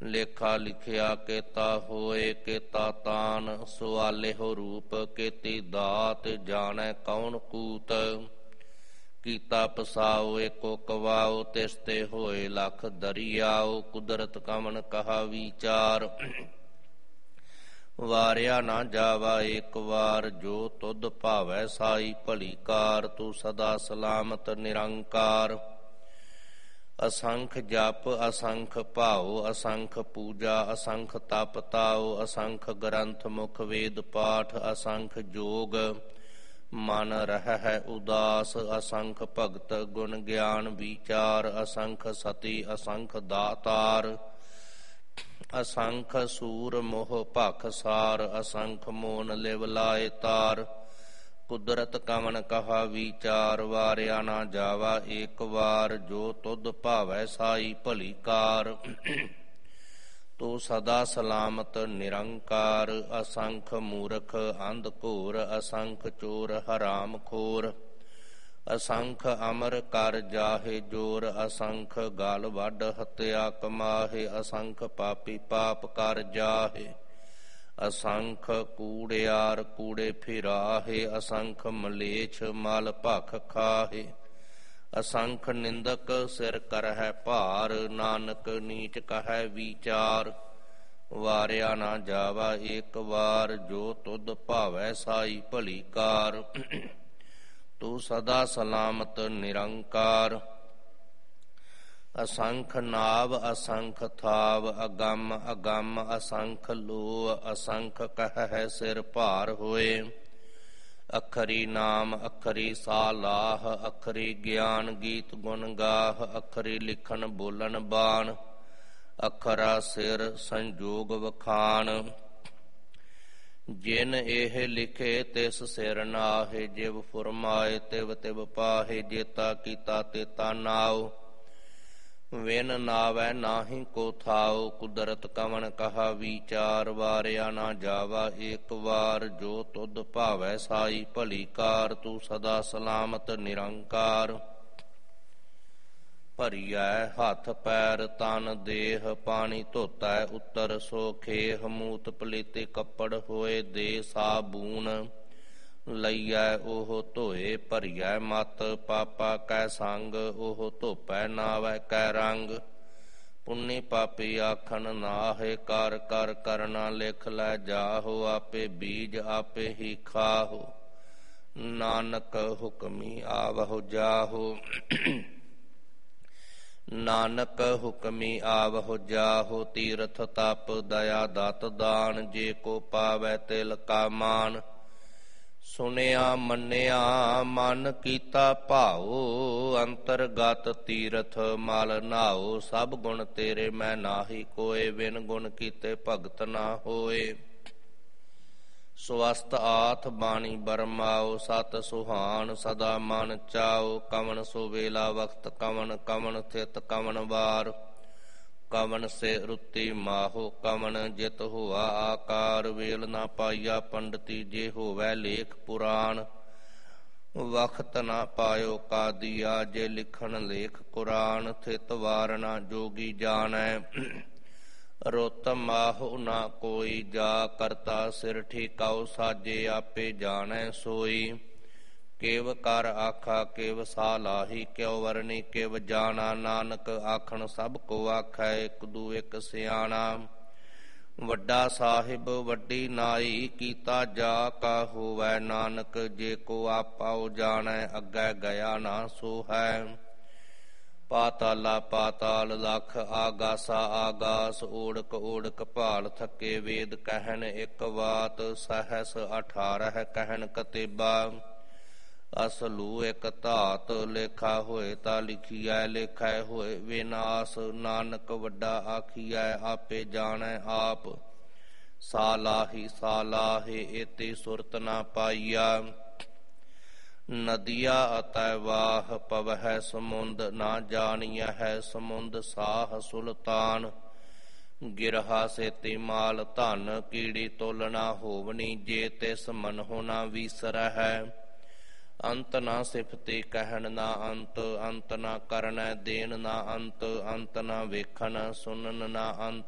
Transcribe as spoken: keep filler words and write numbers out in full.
ਲੇਖਾ ਲਿਖਿਆ ਕੇਤਾ ਹੋਏ ਕੇਤਾ ਤਾਨ, ਸਵਾਲਿਹੁ ਰੂਪ ਕੇਤੀ ਦਾਤ, ਜਾਣੈ ਕੌਣ ਕੂਤ। ਕੀਤਾ ਪਸਾਉ ਏਕੋ ਕਵਾਉ, ਤਿਸ ਤੇ ਹੋਏ ਲਖ ਦਰਿਆਉ, ਕੁਦਰਤ ਕਮਨ ਕਹਾ ਵਿਚਾਰ। ਵਾਰਿਆ ਨਾ ਜਾਵਾ ਏਕ ਵਾਰ, ਜੋ ਤੁਧ ਭਾਵੈ ਸਾਈ ਭਲੀ ਕਾਰ। ਤੂੰ ਸਦਾ ਸਲਾਮਤ ਨਿਰੰਕਾਰ। ਅਸੰਖ ਜਪ ਅਸੰਖ ਭਾਉ, ਅਸੰਖ ਪੂਜਾ ਅਸੰਖ ਤਪ ਤਾਉ, ਅਸੰਖ ਗ੍ਰੰਥ ਮੁਖ ਵੇਦ ਪਾਠ, ਅਸੰਖ ਜੋਗ ਮਨ ਰਹਿ ਉਦਾਸ। ਅਸੰਖ ਭਗਤ ਗੁਣ ਗਿਆਨ ਵਿਚਾਰ, ਅਸੰਖ ਸਤੀ ਅਸੰਖ ਦਾਤਾਰ। ਅਸੰਖ ਸੂਰ ਮੋਹ ਭਖ ਸਾਰ, ਅਸੰਖ ਮੋਨ ਲਿਵ ਲਾਏ ਤਾਰ। ਕੁਦਰਤ ਕਮਨ ਕਹਾ ਵਿਚਾਰ, ਵਾਰਿਆ ਨਾ ਜਾਵਾ ਏਕ ਵਾਰ। ਜੋ ਤੁਧ ਭਾਵੈ ਸਾਈ ਭਲੀ ਕਾਰ। ਤੂੰ ਸਦਾ ਸਲਾਮਤ ਨਿਰੰਕਾਰ। ਅਸੰਖ ਮੂਰਖ ਅੰਧ ਘੋਰ, ਅਸੰਖ ਚੋਰ ਹਰਾਮ ਖੋਰ। ਅਸੰਖ ਅਮਰ ਕਰ ਜਾਹੇ ਜੋਰ, ਅਸੰਖ ਗਲ ਵੱਢ ਹੱਤਿਆ ਕਮਾਹੇ। ਅਸੰਖ ਪਾਪੀ ਪਾਪ ਕਰ ਜਾਹੇ, ਅਸੰਖ ਕੂੜਿਆਰ ਕੂੜੇ ਫਿਰਾਹੇ। ਅਸੰਖ ਮਲੇਛ ਮਲ ਭਖ ਖਾਹੇ, ਅਸੰਖ ਨਿੰਦਕ ਸਿਰ ਕਰਹਿ ਭਾਰ। ਨਾਨਕ ਨੀਚ ਕਹੈ ਵਿਚਾਰ, ਵਾਰਿਆ ਨਾ ਜਾਵਾ ਏਕ ਵਾਰ। ਜੋ ਤੁਧ ਭਾਵੈ ਸਾਈ ਭਲੀ ਕਾਰ। ਤੂੰ ਸਦਾ ਸਲਾਮਤ ਨਿਰੰਕਾਰ। ਅਸੰਖ ਨਾਵ ਅਸੰਖ ਥਾਵ, ਅਗੰਮ ਅਗੰਮ ਅਸੰਖ ਲੋ। ਅਸੰਖ ਕਹਿ ਸਿਰ ਭਾਰ ਹੋਏ, ਅਖਰੀ ਨਾਮ ਅਖਰੀ ਸਾਲਾਹ। ਅਖਰੀ ਗਿਆਨ ਗੀਤ ਗੁਣ ਗਾਹ, ਅਖਰੀ ਲਿਖਣ ਬੋਲਣ ਬਾਣ। ਅਖਰਾ ਸਿਰ ਸੰਜੋਗ ਵਖਾਣ, ਜਿਨ ਇਹ ਲਿਖੇ ਤਿਸ ਸਿਰ ਨਾਹੇ। ਜਿਵ ਫੁਰਮਾਏ ਤਿਵ ਤਿਵ ਪਾਹੇ, ਜੇਤਾ ਕੀਤਾ ਤੇਤਾ ਨਾਉ। ਵਿਨ ਨਾਵੈ ਨਾਹੀ ਕੋ ਥਾਉ, ਕੁਦਰਤ ਕਵਣ ਕਹਾ ਵਿਚਾਰ। ਵਾਰਿਆ ਨਾ ਜਾਵਾ ਏਕ ਵਾਰ, ਜੋ ਤੁਧ ਭਾਵੈ ਸਾਈ ਭਲੀ ਕਾਰ। ਤੂੰ ਸਦਾ ਸਲਾਮਤ ਨਿਰੰਕਾਰ। ਭਰੀਐ ਹੱਥ ਪੈਰ ਤਨ ਦੇਹ, ਪਾਣੀ ਧੋਤੈ ਉੱਤਰ ਸੋ ਖੇਹ। ਮੂਤ ਪਲੀਤੇ ਕੱਪੜ ਹੋਏ ਦੇ ਸਾਬੂਨ, ਲਈਐ ਉਹ ਧੋਏ। ਭਰੀਐ ਮਤ ਪਾਪਾ ਕੈ ਸੰਗ, ਉਹ ਧੋਪੈ ਨਾਵੈ ਕੈ ਰੰਗ। ਪੁੰਨੀ ਪਾਪੀ ਆਖਣ ਨਾਹੇ, ਕਰ ਕਰ ਕਰਨਾ ਲਿਖ ਲੈ ਜਾਹੋ। ਆਪੇ ਬੀਜ ਆਪੇ ਹੀ ਖਾਹੋ, ਨਾਨਕ ਹੁਕਮੀ ਆਵਹੁ ਜਾਹੋ। ਨਾਨਕ ਹੁਕਮੀ ਆਵਹੁ ਜਾਹੋ, ਤੀਰਥ ਤਪ ਦਇਆ ਦਤ ਦਾਨ। ਜੇ ਕੋ ਪਾਵੈ ਤਿਲ ਕਾ ਮਾਨ, ਸੁਣਿਆ ਮੰਨਿਆ ਮਨ ਕੀਤਾ ਭਾਉ। ਅੰਤਰਗਤ ਤੀਰਥ ਮਲ ਨਾਉ, ਸਭ ਗੁਣ ਤੇਰੇ ਮੈਂ ਨਾਹੀ ਕੋਏ। ਬਿਨ ਗੁਣ ਕੀਤੇ ਭਗਤ ਨਾ ਹੋਏ। ਸਵਸਤ ਆਥ ਬਾਣੀ ਬਰਮਾਓ, ਸਤ ਸੁਹਾਨ ਸਦਾ ਮਨ ਚਾਓ। ਕਵਣ ਸੋ ਵੇਲਾ ਵਕਤ ਕਵਣ, ਕਵਣ ਥਿਤ ਕਵਣ ਵਾਰ। ਕਵਣ ਸੇ ਰੁੱਤੀ ਮਾਹੋ, ਕਵਣ ਜਿਤ ਹੋਆ ਆਕਾਰ। ਵੇਲ ਨਾ ਪਾਈਆ ਪੰਡਤੀ, ਜੇ ਹੋਵੈ ਲੇਖ ਪੁਰਾਣ। ਵਖਤ ਨਾ ਪਾਇਓ ਕਾਦੀਆ, ਜੇ ਲਿਖਣ ਲੇਖ ਕੁਰਾਨ। ਥਿਤ ਵਾਰਣਾ ਜੋਗੀ ਜਾਣੈ, ਰੁੱਤ ਮਾਹੋ ਨਾ ਕੋਈ ਜਾ। ਕਰਤਾ ਸਿਰ ਠੇਕਾਉ ਸਾਜੇ, ਆਪੇ ਜਾਣੈ ਸੋਈ। ਕਿਵ ਕਰ ਆਖਾ ਕਿਵ ਸਾਲਾਹੀ, ਕਿਉ ਵਰਨੀ ਕਿਵ ਜਾਣਾ। ਨਾਨਕ ਆਖਣ ਸਭ ਕੋ ਆਖੈ, ਇੱਕ ਦੂ ਇੱਕ ਸਿਆਣਾ। ਵੱਡਾ ਸਾਹਿਬ ਵੱਡੀ ਨਾਈ, ਕੀਤਾ ਜਾ ਕਾ ਹੋਵੈ। ਨਾਨਕ ਜੇ ਕੋ ਆਪਾਉ ਜਾਣੈ, ਅੱਗੇ ਗਿਆ ਨਾ ਸੋ ਹੈ। ਪਾਤਾਲਾ ਪਾਤਾਲ ਲਖ, ਆਗਾਸਾ ਆਗਾਸ। ਓੜਕ ਓੜਕ ਭਾਲ ਥਕੇ, ਵੇਦ ਕਹਿਣ ਇੱਕ ਵਾਤ। ਸਹਸ ਅਠਾਰਹ ਕਹਿਣ ਕਤੇਬਾ, ਅਸਲੂ ਇੱਕ ਧਾਤ। ਲੇਖਾ ਹੋਏ ਤਾਂ ਲਿਖੀਐ, ਲੇਖੈ ਹੋਏ ਵਿਨਾਸ਼। ਨਾਨਕ ਵੱਡਾ ਆਖੀਐ, ਆਪੇ ਜਾਣੈ ਆਪ। ਸਾਲਾਹੀ ਸਾਲਾਹੇ, ਏਤੀ ਸੁਰਤ ਨਾ ਪਾਈਆ। ਨਦੀਆ ਅਤੈ ਵਾਹ, ਪਵਹਿ ਸਮੁੰਦ ਨਾ ਜਾਣੀਐ। ਸਮੁੰਦ ਸਾਹ ਸੁਲਤਾਨ, ਗਿਰਹਾ ਸੇਤੀ ਮਾਲ ਧਨ। ਕੀੜੀ ਤੁਲ ਨਾ ਹੋਵਣੀ, ਜੇ ਤਿਸ ਮਨਹੁ ਨਾ ਵੀਸਰਹਿ। ਅੰਤ ਨਾ ਸਿਫਤੀ ਕਹਿਣ ਨਾ ਅੰਤ, ਅੰਤ ਨਾ ਕਰਨੈ ਦੇਣ ਨਾ ਅੰਤ। ਅੰਤ ਨਾ ਵੇਖਣ ਸੁਣਨ ਨਾ ਅੰਤ,